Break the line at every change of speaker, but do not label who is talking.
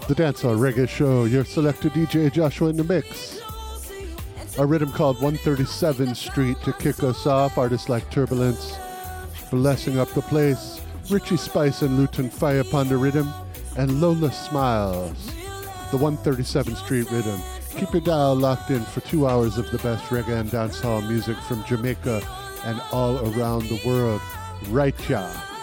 The Dancehall Reggae Show, your selected DJ Joshua in the mix. A rhythm called 137th Street to kick us off. Artists like Turbulence, blessing up the place. Richie Spice and Luton Fire upon the rhythm. And Lola Smiles, the 137th Street rhythm. Keep your dial locked in for 2 hours of the best reggae and dancehall music from Jamaica and all around the world. Right, ya.